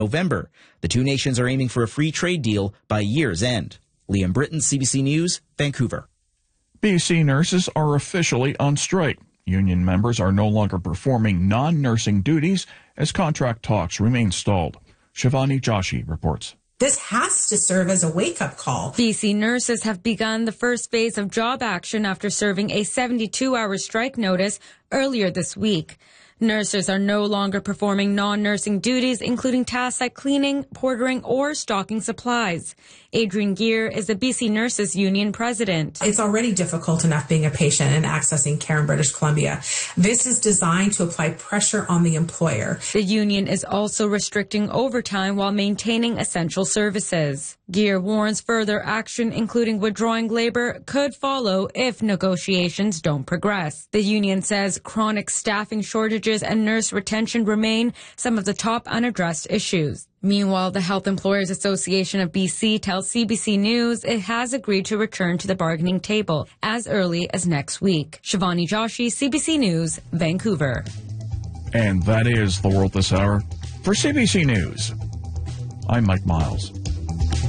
November. The two nations are aiming for a free trade deal by year's end. Liam Britton, CBC News, Vancouver. BC nurses are officially on strike. Union members are no longer performing non-nursing duties as contract talks remain stalled. Shivani Joshi reports. This has to serve as a wake-up call. BC nurses have begun the first phase of job action after serving a 72-hour strike notice earlier this week. Nurses are no longer performing non-nursing duties, including tasks like cleaning, portering, or stocking supplies. Adrienne Gear is the BC Nurses Union president. It's already difficult enough being a patient and accessing care in British Columbia. This is designed to apply pressure on the employer. The union is also restricting overtime while maintaining essential services. Gear warns further action, including withdrawing labor, could follow if negotiations don't progress. The union says chronic staffing shortages and nurse retention remain some of the top unaddressed issues. Meanwhile, the Health Employers Association of BC tells CBC News it has agreed to return to the bargaining table as early as next week. Shivani Joshi, CBC News, Vancouver. And that is the world this hour. For CBC News, I'm Mike Miles.